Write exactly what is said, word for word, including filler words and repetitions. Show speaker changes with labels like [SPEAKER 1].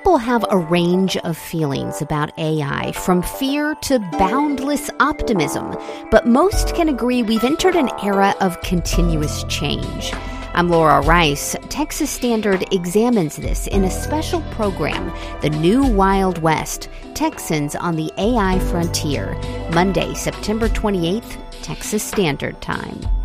[SPEAKER 1] People have a range of feelings about A I, from fear to boundless optimism, but most can agree we've entered an era of continuous change. I'm Laura Rice. Texas Standard examines this in a special program, The New Wild West, Texans on the A I Frontier, Monday, September twenty-eighth, Texas Standard Time.